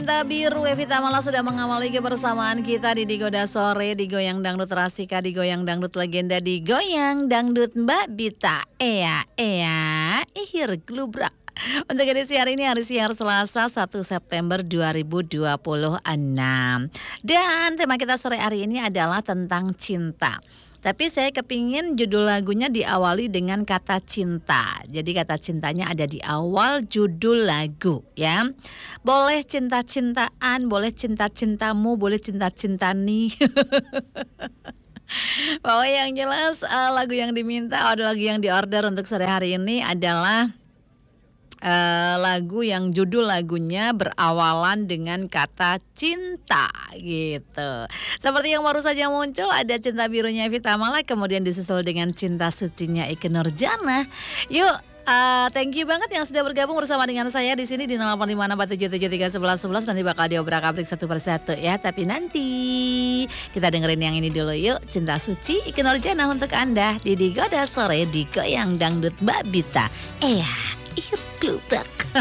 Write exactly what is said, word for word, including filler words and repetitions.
Cinta Biru Evita Mala sudah mengawali kebersamaan kita di Digoda Sore, di Goyang Dangdut Rasika, di Goyang Dangdut Legenda, di Goyang Dangdut Mbak Bita. Ea, ea, ihir glubrak. Untuk edisi hari ini, hari siar Selasa satu September dua ribu dua puluh enam. Dan tema kita sore hari ini adalah tentang cinta. Tapi saya kepingin judul lagunya diawali dengan kata cinta. Jadi kata cintanya ada di awal judul lagu ya. Boleh cinta-cintaan, boleh cinta-cintamu, boleh cinta-cintani. Bahwa yang jelas uh, lagu yang diminta atau lagu yang diorder untuk sore hari ini adalah Uh, lagu yang judul lagunya berawalan dengan kata cinta gitu. Seperti yang baru saja muncul, ada Cinta Birunya Evita Mala, kemudian disusul dengan Cinta Sucinya Ikke Nurjanah. Yuk, Uh, thank you banget yang sudah bergabung bersama dengan saya di sini di nol delapan lima enam empat tujuh tujuh tiga satu satu satu. Nanti bakal diobrak-abrik satu persatu ya. Tapi nanti kita dengerin yang ini dulu yuk. Cinta Suci Ikke Nurjanah untuk Anda di Digoda Sore di Goyang Dangdut Mbak Bita. Eya, ihir klubrak.